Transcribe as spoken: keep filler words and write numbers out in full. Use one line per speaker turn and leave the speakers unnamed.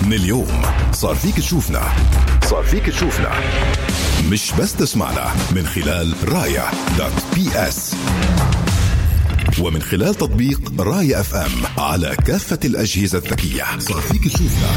من اليوم صار فيك تشوفنا صار فيك تشوفنا مش بس تسمعنا من خلال رايا دوت بي اس ومن خلال تطبيق رايا اف ام على كافة الأجهزة الذكية. صار فيك تشوفنا